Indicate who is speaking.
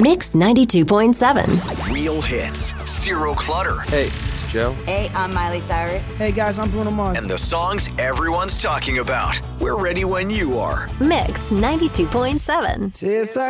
Speaker 1: Mix 92.7.
Speaker 2: Real hits, zero clutter.
Speaker 3: Hey, it's Joe.
Speaker 4: Hey, I'm Miley Cyrus.
Speaker 5: Hey guys, I'm Bruno Mars.
Speaker 2: And the songs everyone's talking about. We're ready when you are.
Speaker 1: Mix 92.7.